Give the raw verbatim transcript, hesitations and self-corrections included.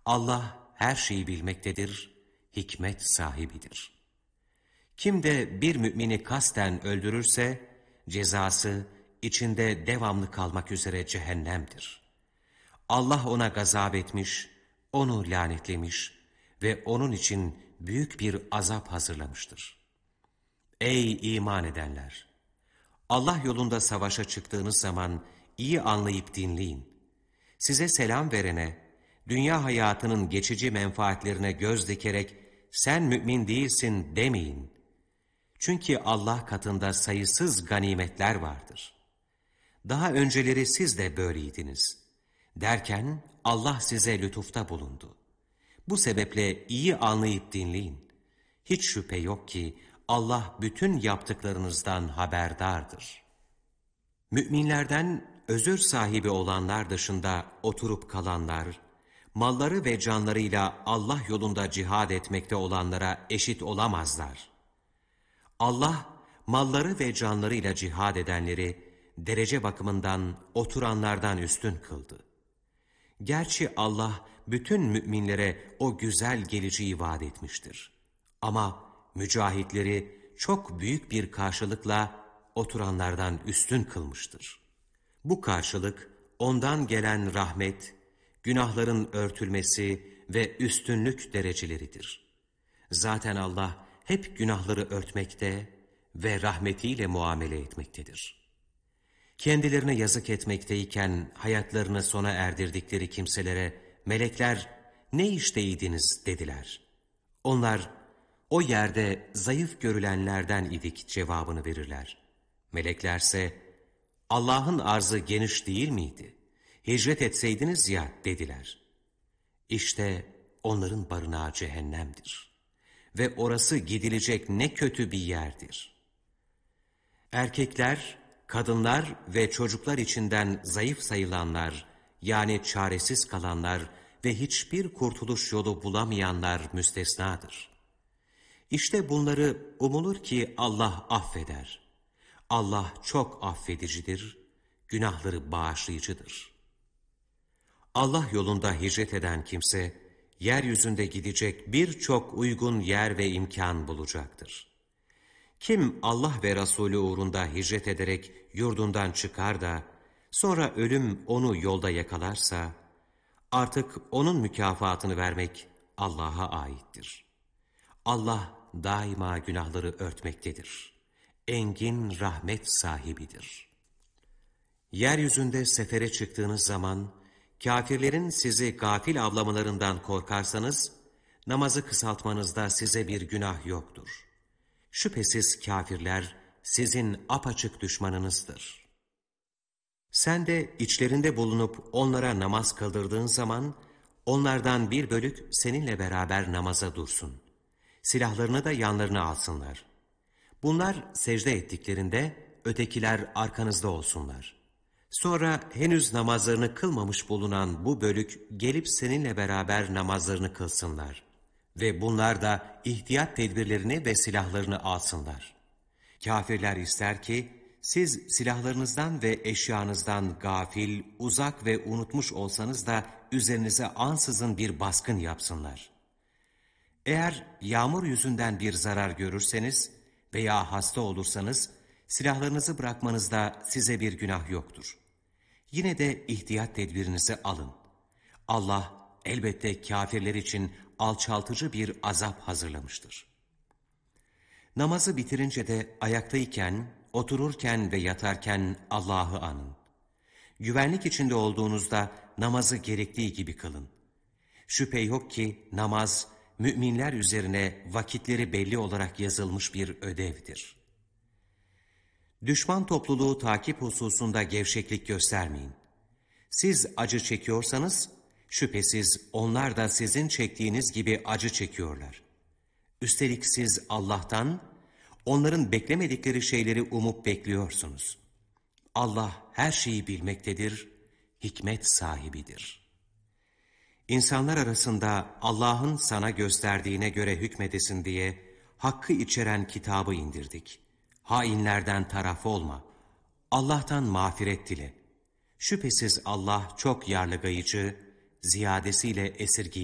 Allah her şeyi bilmektedir, hikmet sahibidir. Kim de bir mümini kasten öldürürse, cezası içinde devamlı kalmak üzere cehennemdir. Allah ona gazap etmiş, onu lanetlemiş ve onun için büyük bir azap hazırlamıştır. Ey iman edenler! Allah yolunda savaşa çıktığınız zaman iyi anlayıp dinleyin. Size selam verene, dünya hayatının geçici menfaatlerine göz dikerek sen mümin değilsin demeyin. Çünkü Allah katında sayısız ganimetler vardır. Daha önceleri siz de böyleydiniz. Derken Allah size lütufta bulundu. Bu sebeple iyi anlayıp dinleyin. Hiç şüphe yok ki Allah bütün yaptıklarınızdan haberdardır. Müminlerden özür sahibi olanlar dışında oturup kalanlar, malları ve canlarıyla Allah yolunda cihad etmekte olanlara eşit olamazlar. Allah, malları ve canlarıyla cihad edenleri derece bakımından oturanlardan üstün kıldı. Gerçi Allah bütün müminlere o güzel geleceği vaat etmiştir. Ama mücahitleri çok büyük bir karşılıkla oturanlardan üstün kılmıştır. Bu karşılık ondan gelen rahmet, günahların örtülmesi ve üstünlük dereceleridir. Zaten Allah hep günahları örtmekte ve rahmetiyle muamele etmektedir. Kendilerine yazık etmekteyken hayatlarını sona erdirdikleri kimselere melekler ne işteydiniz dediler. Onlar o yerde zayıf görülenlerden idik cevabını verirler. Meleklerse Allah'ın arzı geniş değil miydi? Hicret etseydiniz ya dediler. İşte onların barınağı cehennemdir. Ve orası gidilecek ne kötü bir yerdir. Erkekler, kadınlar ve çocuklar içinden zayıf sayılanlar, yani çaresiz kalanlar ve hiçbir kurtuluş yolu bulamayanlar müstesnadır. İşte bunları umulur ki Allah affeder. Allah çok affedicidir, günahları bağışlayıcıdır. Allah yolunda hicret eden kimse, yeryüzünde gidecek birçok uygun yer ve imkan bulacaktır. Kim Allah ve Resulü uğrunda hicret ederek yurdundan çıkar da, sonra ölüm onu yolda yakalarsa, artık onun mükafatını vermek Allah'a aittir. Allah daima günahları örtmektedir. Engin rahmet sahibidir. Yeryüzünde sefere çıktığınız zaman, kâfirlerin sizi gafil avlamalarından korkarsanız, namazı kısaltmanızda size bir günah yoktur. Şüphesiz kâfirler sizin apaçık düşmanınızdır. Sen de içlerinde bulunup onlara namaz kıldırdığın zaman, onlardan bir bölük seninle beraber namaza dursun. Silahlarını da yanlarına alsınlar. Bunlar secde ettiklerinde ötekiler arkanızda olsunlar. Sonra henüz namazlarını kılmamış bulunan bu bölük gelip seninle beraber namazlarını kılsınlar. Ve bunlar da ihtiyat tedbirlerini ve silahlarını alsınlar. Kâfirler ister ki siz silahlarınızdan ve eşyanızdan gafil, uzak ve unutmuş olsanız da üzerinize ansızın bir baskın yapsınlar. Eğer yağmur yüzünden bir zarar görürseniz veya hasta olursanız silahlarınızı bırakmanızda size bir günah yoktur. Yine de ihtiyat tedbirinizi alın. Allah elbette kâfirler için alçaltıcı bir azap hazırlamıştır. Namazı bitirince de ayaktayken, otururken ve yatarken Allah'ı anın. Güvenlik içinde olduğunuzda namazı gerektiği gibi kılın. Şüphe yok ki namaz, müminler üzerine vakitleri belli olarak yazılmış bir ödevdir. Düşman topluluğu takip hususunda gevşeklik göstermeyin. Siz acı çekiyorsanız, şüphesiz onlar da sizin çektiğiniz gibi acı çekiyorlar. Üstelik siz Allah'tan, onların beklemedikleri şeyleri umup bekliyorsunuz. Allah her şeyi bilmektedir, hikmet sahibidir. İnsanlar arasında Allah'ın sana gösterdiğine göre hükmedesin diye hakkı içeren kitabı indirdik. Hainlerden taraf olma. Allah'tan mağfiret dile. Şüphesiz Allah çok yarlıgayıcı, ziyadesiyle esirgiyi